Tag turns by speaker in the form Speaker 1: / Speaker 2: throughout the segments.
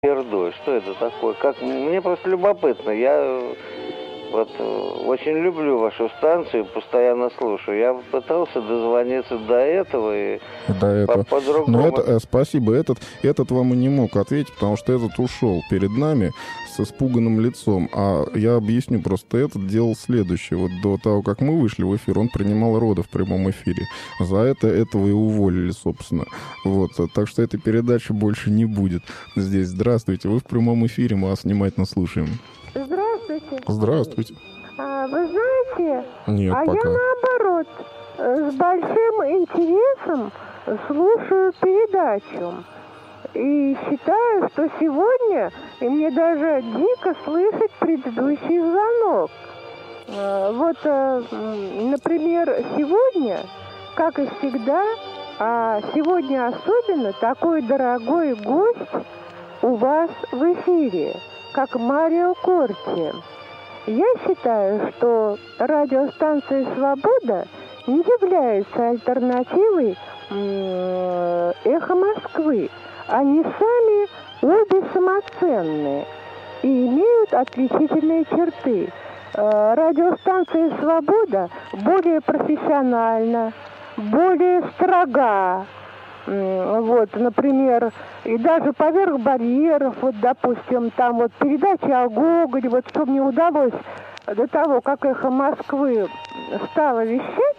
Speaker 1: Ердой. Что это такое? Как мне просто любопытно. Я вот очень люблю вашу станцию, постоянно слушаю. Я пытался дозвониться до этого и
Speaker 2: До этого.
Speaker 1: по-другому.
Speaker 2: Но это, спасибо, этот вам и не мог ответить, потому что этот ушел перед нами с испуганным лицом. А я объясню, просто этот делал следующее. Вот до того, как мы вышли в эфир, он принимал роды в прямом эфире. За этого и уволили, собственно. Вот. Так что этой передачи больше не будет здесь. Здравствуйте, вы в прямом эфире, мы вас внимательно слушаем.
Speaker 3: Здравствуйте.
Speaker 2: Здравствуйте.
Speaker 3: Вы знаете,
Speaker 2: Нет, пока.
Speaker 3: я наоборот с большим интересом слушаю передачу. И считаю, что сегодня, и мне даже дико слышать предыдущий звонок. Вот, например, сегодня, как и всегда, а сегодня особенно такой дорогой гость у вас в эфире, как Марио Корти. Я считаю, что радиостанция «Свобода» не является альтернативой «Эхо Москвы». Они сами обе самоценные и имеют отличительные черты. Радиостанция «Свобода» более профессиональна, более строга. Вот, например, и даже поверх барьеров, вот, допустим, там вот передача о Гоголе, вот что мне удалось до того, как «Эхо Москвы» стало вещать,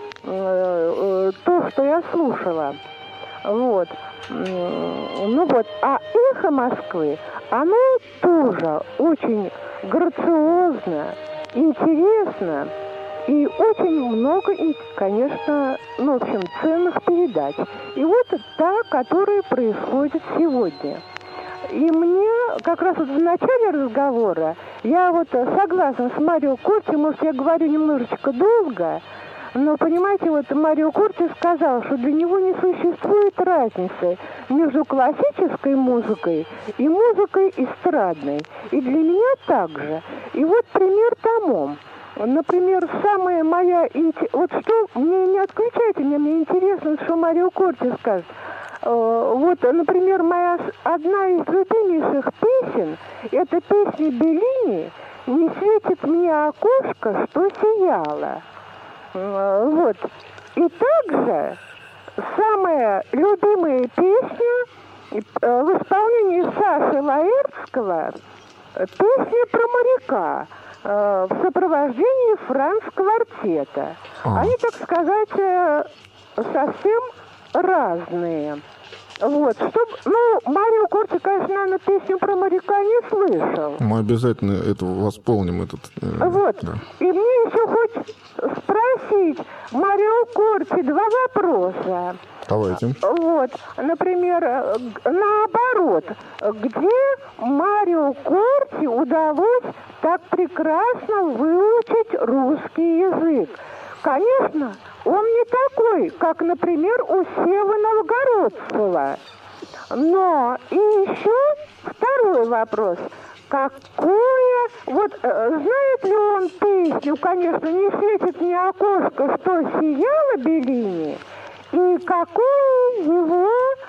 Speaker 3: то, что я слушала, вот, ну вот, а «Эхо Москвы», оно тоже очень грациозно, интересно, и очень много, конечно, ну, в общем, ценных передач. И вот та, которая происходит сегодня. И мне как раз вот в начале разговора, я вот согласна с Марио Корти, может, я говорю немножечко долго, но, понимаете, вот Марио Корти сказал, что для него не существует разницы между классической музыкой и музыкой эстрадной. И для меня также. И вот пример тому. Например, самая моя... Вот что... Не отключайте меня, мне интересно, что Марио Корти скажет. Вот, например, моя одна из любимейших песен, это песня Беллини «Не светит мне окошко, что сияло». Вот. И также самая любимая песня в исполнении Саши Лаэртского, песня про моряка, в сопровождении Франц-квартета. Они, так сказать, совсем разные. Вот, Марио Корти, конечно, наверное, песню про моряка не слышал.
Speaker 2: Мы обязательно это восполним.
Speaker 3: Вот, да. И мне еще хоть спросить Марио Корти два вопроса.
Speaker 2: Давайте.
Speaker 3: Вот, например, наоборот, где Марио Корти удалось так прекрасно выучить русский язык? Конечно, он не такой, как, например, у Севы Новгородцева. Но и еще второй вопрос. Какое... Вот знает ли он песню, конечно, «Не светит мне окошко, что сияло» Беллини? И какое его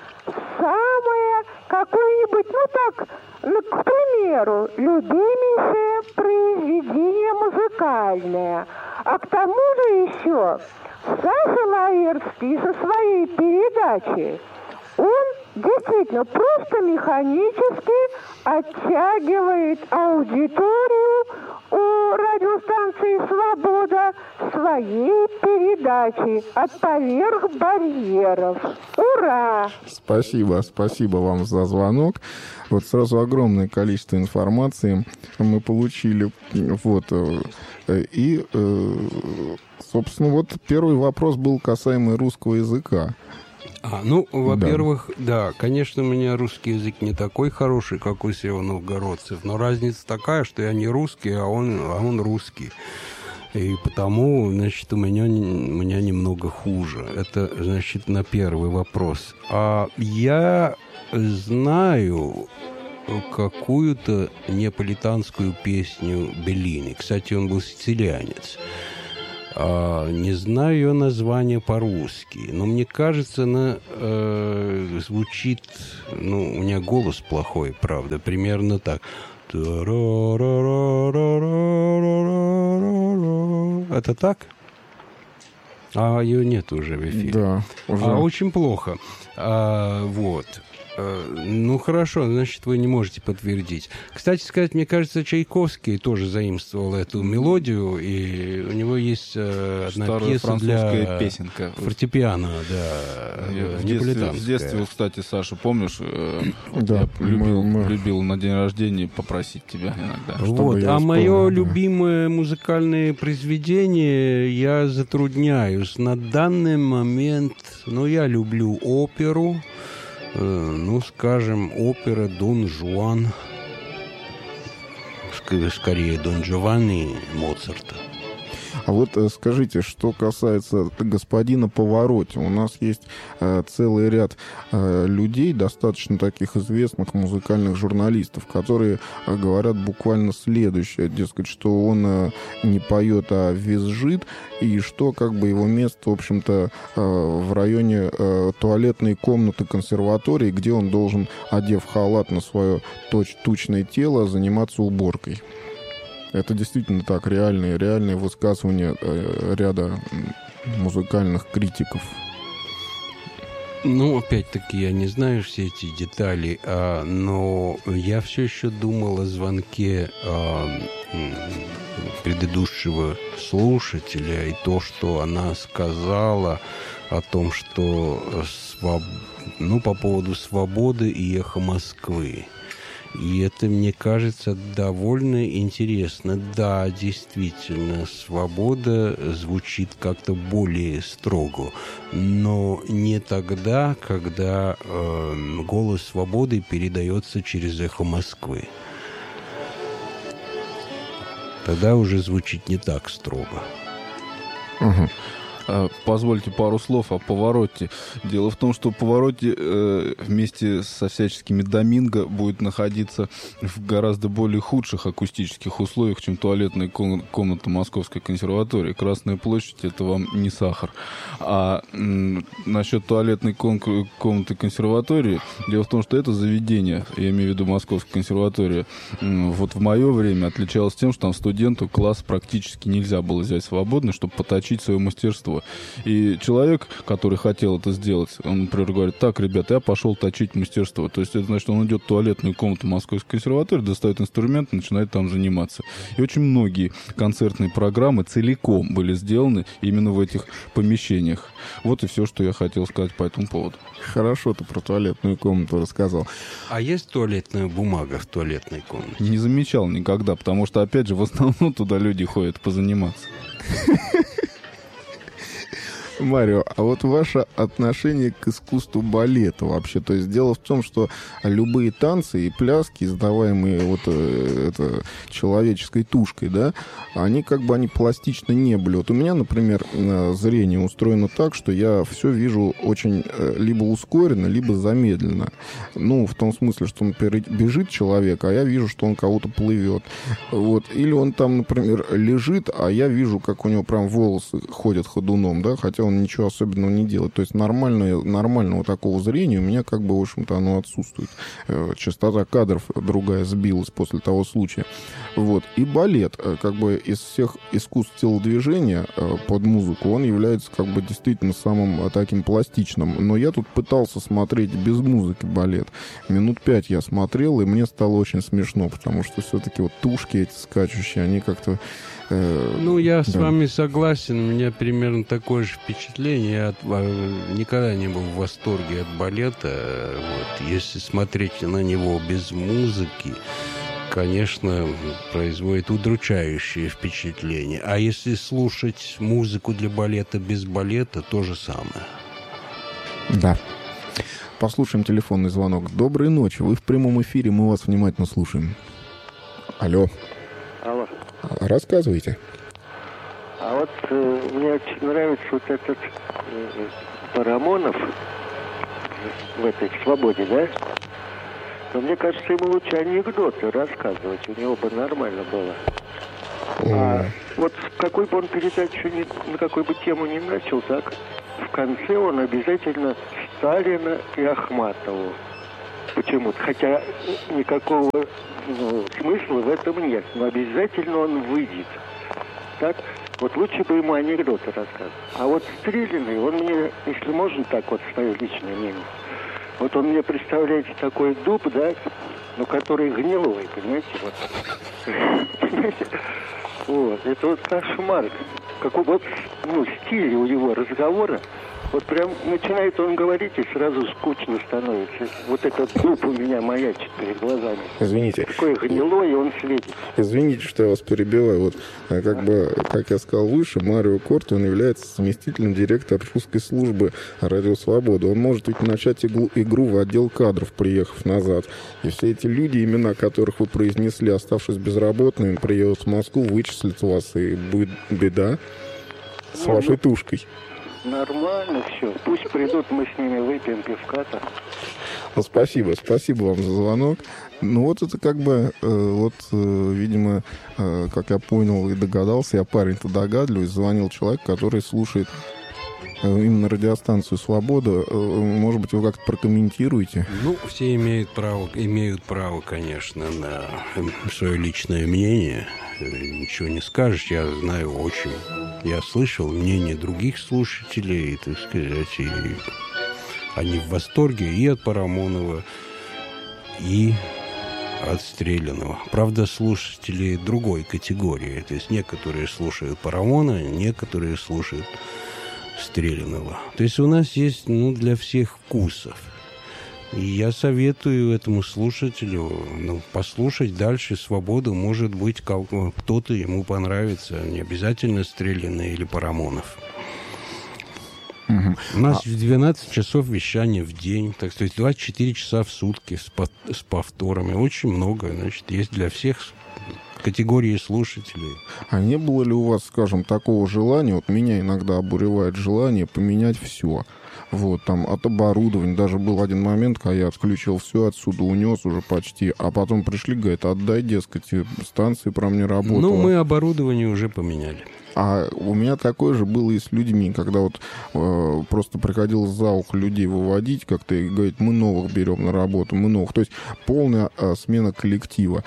Speaker 3: самое, какое-нибудь, ну так, к примеру, любимейшее произведение музыкальное. А к тому же еще Саша Лаэртский со своей передачей, он действительно просто механически оттягивает аудиторию у радиостанции «Свобода» своей передачи «От поверх барьеров». Ура!
Speaker 2: Спасибо вам за звонок. Вот сразу огромное количество информации мы получили. Вот. И, собственно, вот первый вопрос был касаемый русского языка.
Speaker 4: Во-первых, да, конечно, у меня русский язык не такой хороший, как у Сева Новгородцев, но разница такая, что я не русский, а он русский. И потому, значит, у меня немного хуже. Это, значит, на первый вопрос. А я знаю какую-то неаполитанскую песню Беллини. Кстати, он был сицилианец. Не знаю ее название по-русски, но мне кажется, она звучит... Ну, у меня голос плохой, правда, примерно так. Это так? А ее нет уже в эфире.
Speaker 2: Да, уже.
Speaker 4: Очень плохо. Вот. Ну, хорошо, значит, вы не можете подтвердить. Кстати сказать, мне кажется, Чайковский тоже заимствовал эту мелодию, и у него есть одна
Speaker 5: старая
Speaker 4: пьеса для
Speaker 5: песенка.
Speaker 4: Фортепиано, да,
Speaker 5: В детстве, кстати, Саша, помнишь,
Speaker 2: Да,
Speaker 5: я любил на день рождения попросить тебя иногда.
Speaker 4: Вот.
Speaker 2: я
Speaker 4: Мое
Speaker 2: вспомнил, да.
Speaker 4: любимое музыкальное произведение я затрудняюсь. На данный момент, я люблю оперу. Скажем, опера «Дон Жуан», скорее «Дон Джованни» Моцарта.
Speaker 2: А вот скажите, что касается господина Паваротти. У нас есть целый ряд людей, достаточно таких известных музыкальных журналистов, которые говорят буквально следующее. Дескать, что он не поет, а визжит, и что как бы его место, в общем-то, в районе туалетной комнаты консерватории, где он должен, одев халат на свое тучное тело, заниматься уборкой. Это действительно так, реальные высказывания ряда музыкальных критиков.
Speaker 4: Опять-таки, я не знаю все эти детали, но я все еще думал о звонке предыдущего слушателя и то, что она сказала о том, что по поводу свободы и эхо Москвы. И это, мне кажется, довольно интересно. Да, действительно, свобода звучит как-то более строго, но не тогда, когда голос свободы передается через эхо Москвы. Тогда уже звучит не так строго.
Speaker 2: Угу.
Speaker 5: Позвольте пару слов о Паваротти. Дело в том, что Паваротти вместе со всяческими Доминго будет находиться в гораздо более худших акустических условиях, чем туалетная комната Московской консерватории. Красная площадь — это вам не сахар. А насчет туалетной комнаты консерватории, дело в том, что это заведение, я имею в виду Московская консерватория, вот в мое время отличалось тем, что там студенту класс практически нельзя было взять свободно, чтобы поточить свое мастерство. И человек, который хотел это сделать, он, например, говорит: так, ребята, я пошел точить мастерство. То есть это значит, он идет в туалетную комнату Московской консерватории, достает инструмент и начинает там заниматься. И очень многие концертные программы целиком были сделаны именно в этих помещениях. Вот и все, что я хотел сказать по этому поводу.
Speaker 2: Хорошо ты про туалетную комнату рассказал.
Speaker 4: А есть туалетная бумага в туалетной комнате?
Speaker 5: Не замечал никогда, потому что, опять же, в основном туда люди ходят позаниматься.
Speaker 2: Марио, а вот ваше отношение к искусству балета вообще? То есть дело в том, что любые танцы и пляски, издаваемые человеческой тушкой, да, они они пластично не были. Вот у меня, например, зрение устроено так, что я все вижу очень либо ускоренно, либо замедленно. В том смысле, что, например, бежит человек, а я вижу, что он кого-то плывет. Вот. Или он там, например, лежит, а я вижу, как у него прям волосы ходят ходуном, да, хотя он ничего особенного не делает. То есть нормального такого зрения у меня в общем-то, оно отсутствует. Частота кадров другая сбилась после того случая. Вот. И балет, из всех искусств телодвижения под музыку, он является действительно самым таким пластичным. Но я тут пытался смотреть без музыки балет. Минут 5 я смотрел, и мне стало очень смешно, потому что все-таки тушки эти скачущие, они как-то...
Speaker 4: я с вами согласен. У меня примерно такое же впечатление. Я никогда не был в восторге от балета. Вот. Если смотреть на него без музыки, конечно, производит удручающее впечатление. А если слушать музыку для балета без балета, то же самое.
Speaker 2: Да. Послушаем телефонный звонок. Доброй ночи. Вы в прямом эфире, мы вас внимательно слушаем. Алло.
Speaker 6: Алло.
Speaker 2: Рассказывайте.
Speaker 6: А вот мне очень нравится вот этот Парамонов в этой «Свободе», да? Но мне кажется, ему лучше анекдоты рассказывать. У него бы нормально было. А вот в какой бы он передачу, на какой бы тему ни начал, так, в конце он обязательно Сталина и Ахматову. Почему-то. Хотя никакого смысла в этом нет. Но обязательно он выйдет. Так? Вот лучше бы ему анекдоты рассказывать. А вот Стреляный, он мне, если можно так вот, свое личное мнение, вот он мне представляется такой дуб, да, ну, который гнилой, понимаете, вот. Понимаете? Вот, это вот кошмар. Какой вот, стиль у его разговора. Вот прям начинает он говорить, и сразу скучно становится. Вот этот дуб у меня маячит перед глазами.
Speaker 2: Извините.
Speaker 6: Такой гнилой, и он светит.
Speaker 2: Извините, что я вас перебиваю. Вот, как я сказал выше, Марио Корти, он является заместителем директора русской службы «Радио Свобода». Он может ведь начать игру в отдел кадров, приехав назад. И все эти люди, имена которых вы произнесли, оставшись безработными, приедут в Москву, вычислят вас, и будет беда с вашей тушкой.
Speaker 6: Нормально все. Пусть придут, мы с ними выпьем пивка-то.
Speaker 2: Ну, спасибо вам за звонок. Ну, вот это как бы, видимо, как я понял и догадался, я парень-то догадливый, звонил человек, который слушает именно радиостанцию «Свобода». Может быть, вы как-то прокомментируете?
Speaker 4: Ну, все имеют право, конечно, на свое личное мнение. Ничего не скажешь, я знаю очень. Я слышал мнение других слушателей, так сказать, и они в восторге и от Парамонова, и от Стреляного. Правда, слушатели другой категории. То есть некоторые слушают Парамона, некоторые слушают Стреляного. То есть у нас есть, для всех вкусов. И я советую этому слушателю послушать дальше «Свободу». Может быть, кто-то ему понравится. Не обязательно Стреляный или Парамонов. У нас 12 часов вещания в день, так сказать, 24 часа в сутки с повторами. Очень много, значит, есть для всех категории слушателей.
Speaker 2: А не было ли у вас, скажем, такого желания, вот меня иногда обуревает желание поменять все? Вот, там, от оборудования. Даже был один момент, когда я отключил все, отсюда унес уже почти. А потом пришли, говорят, отдай, дескать, станции про мне работала.
Speaker 4: Ну, мы оборудование уже поменяли.
Speaker 2: А у меня такое же было и с людьми, когда вот просто приходилось за ухо людей выводить как-то и говорить, мы новых берем на работу, мы новых. То есть полная смена коллектива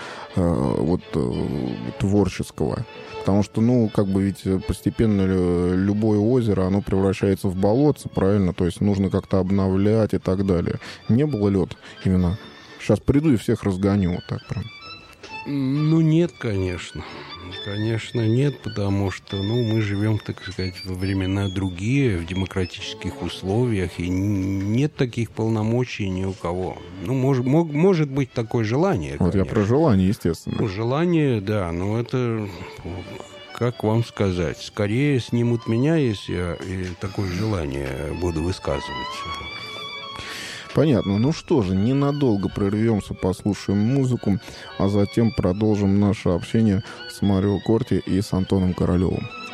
Speaker 2: творческого. Потому что, ведь постепенно любое озеро, оно превращается в болотце, правильно? То есть нужно как-то обновлять и так далее. Не было лед именно. Сейчас приду и всех разгоню вот так прям.
Speaker 4: Нет, конечно. Конечно, нет, потому что, мы живем, так сказать, во времена другие, в демократических условиях, и нет таких полномочий ни у кого. Может быть такое желание, конечно.
Speaker 2: Вот я про желание, естественно.
Speaker 4: Желание, да, но это, как вам сказать, скорее снимут меня, если я такое желание буду высказывать.
Speaker 2: Понятно. Ну что же, ненадолго прервемся, послушаем музыку, а затем продолжим наше общение с Марио Корти и с Антоном Королевым.